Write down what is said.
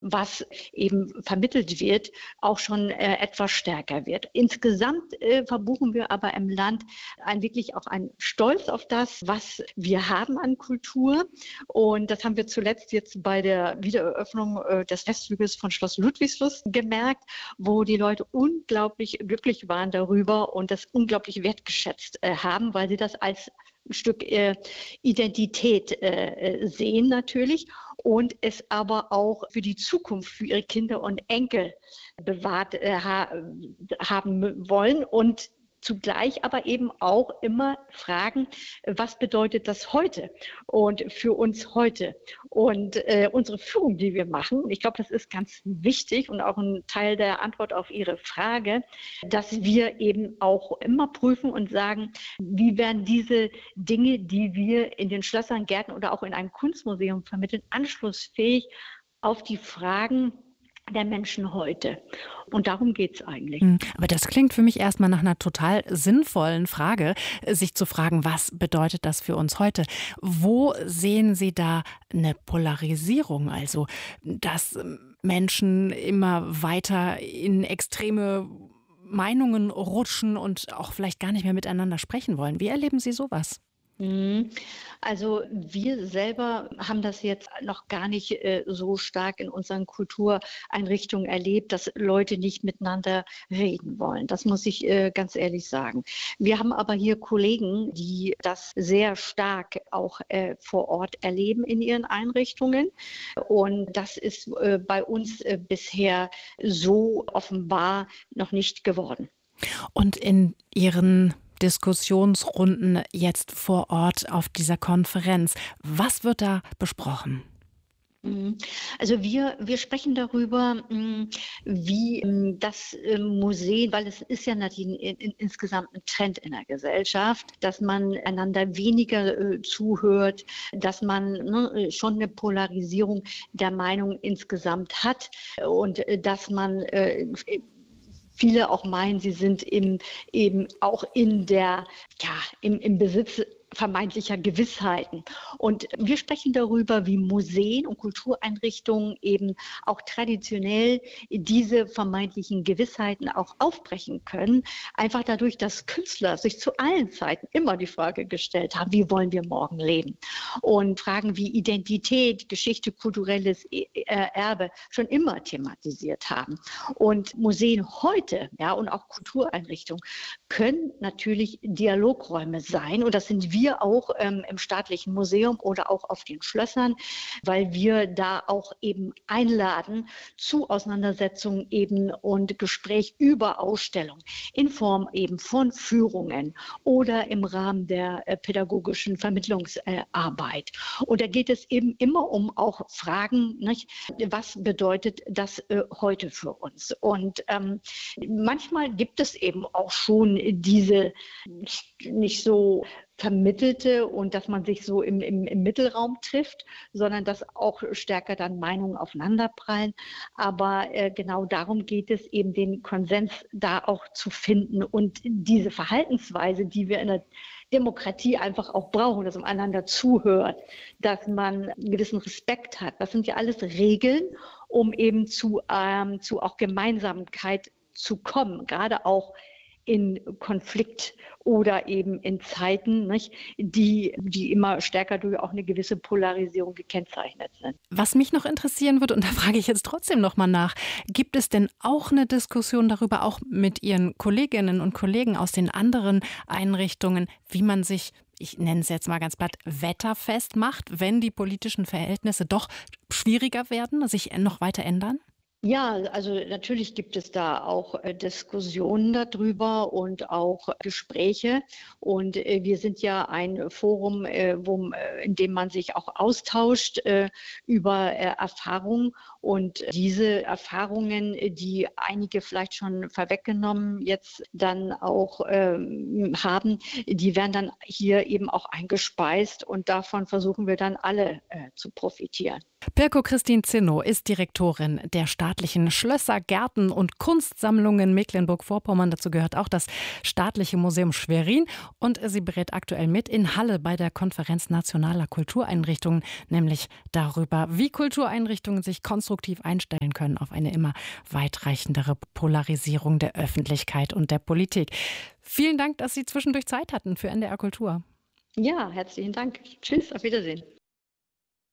was eben vermittelt wird, auch schon etwas stärker wird. Insgesamt verbuchen wir aber im Land wirklich auch einen Stolz auf das, was wir haben an Kultur. Und das haben wir zuletzt jetzt bei der Wiedereröffnung des Westflügels von Schloss Ludwigslust gemerkt, wo die Leute unglaublich glücklich waren darüber und das unglaublich wertgeschätzt haben, weil sie das als ein Stück Identität sehen natürlich und es aber auch für die Zukunft, für ihre Kinder und Enkel bewahrt haben wollen und zugleich aber eben auch immer fragen, was bedeutet das heute und für uns heute? Und unsere Führung, die wir machen, ich glaube, das ist ganz wichtig und auch ein Teil der Antwort auf Ihre Frage, dass wir eben auch immer prüfen und sagen, wie werden diese Dinge, die wir in den Schlössern, Gärten oder auch in einem Kunstmuseum vermitteln, anschlussfähig auf die Fragen der Menschen heute. Und darum geht es eigentlich. Aber das klingt für mich erstmal nach einer total sinnvollen Frage, sich zu fragen, was bedeutet das für uns heute? Wo sehen Sie da eine Polarisierung? Also, dass Menschen immer weiter in extreme Meinungen rutschen und auch vielleicht gar nicht mehr miteinander sprechen wollen. Wie erleben Sie sowas? Also wir selber haben das jetzt noch gar nicht so stark in unseren Kultureinrichtungen erlebt, dass Leute nicht miteinander reden wollen. Das muss ich ganz ehrlich sagen. Wir haben aber hier Kollegen, die das sehr stark auch vor Ort erleben in ihren Einrichtungen. Und das ist bei uns bisher so offenbar noch nicht geworden. Und in Ihren Diskussionsrunden jetzt vor Ort auf dieser Konferenz. Was wird da besprochen? Also wir sprechen darüber, wie das Museum, weil es ist ja natürlich insgesamt ein Trend in der Gesellschaft, dass man einander weniger zuhört, dass man schon eine Polarisierung der Meinung insgesamt hat und dass man viele auch meinen, sie sind eben auch im Besitz vermeintlicher Gewissheiten. Und wir sprechen darüber, wie Museen und Kultureinrichtungen eben auch traditionell diese vermeintlichen Gewissheiten auch aufbrechen können. Einfach dadurch, dass Künstler sich zu allen Zeiten immer die Frage gestellt haben, wie wollen wir morgen leben? Und Fragen wie Identität, Geschichte, kulturelles Erbe schon immer thematisiert haben. Und Museen heute, ja, und auch Kultureinrichtungen können natürlich Dialogräume sein. Und das sind wir auch im Staatlichen Museum oder auch auf den Schlössern, weil wir da auch eben einladen zu Auseinandersetzungen eben und Gespräch über Ausstellungen in Form eben von Führungen oder im Rahmen der pädagogischen Vermittlungsarbeit. Und da geht es eben immer um auch Fragen, nicht? Was bedeutet das heute für uns? Und manchmal gibt es eben auch schon diese nicht so vermittelte und dass man sich so im Mittelraum trifft, sondern dass auch stärker dann Meinungen aufeinanderprallen. Aber genau darum geht es eben, den Konsens da auch zu finden und diese Verhaltensweise, die wir in der Demokratie einfach auch brauchen, dass man einander zuhört, dass man einen gewissen Respekt hat. Das sind ja alles Regeln, um eben zu auch Gemeinsamkeit zu kommen, gerade auch in Konflikt oder eben in Zeiten, nicht, die immer stärker durch auch eine gewisse Polarisierung gekennzeichnet sind. Was mich noch interessieren würde, und da frage ich jetzt trotzdem noch mal nach, gibt es denn auch eine Diskussion darüber, auch mit Ihren Kolleginnen und Kollegen aus den anderen Einrichtungen, wie man sich, ich nenne es jetzt mal ganz platt, wetterfest macht, wenn die politischen Verhältnisse doch schwieriger werden, sich noch weiter ändern? Ja, also natürlich gibt es da auch Diskussionen darüber und auch Gespräche. Und wir sind ja ein Forum, in dem man sich auch austauscht über Erfahrungen. Und diese Erfahrungen, die einige vielleicht schon vorweggenommen jetzt dann auch haben, die werden dann hier eben auch eingespeist. Und davon versuchen wir dann alle zu profitieren. Pirko Christine Zinno ist Direktorin der staatlichen Schlösser, Gärten und Kunstsammlungen Mecklenburg-Vorpommern. Dazu gehört auch das Staatliche Museum Schwerin. Und sie berät aktuell mit in Halle bei der Konferenz nationaler Kultureinrichtungen, nämlich darüber, wie Kultureinrichtungen sich konstruktiv konstruktiv einstellen können auf eine immer weitreichendere Polarisierung der Öffentlichkeit und der Politik. Vielen Dank, dass Sie zwischendurch Zeit hatten für NDR Kultur. Ja, herzlichen Dank. Tschüss, auf Wiedersehen.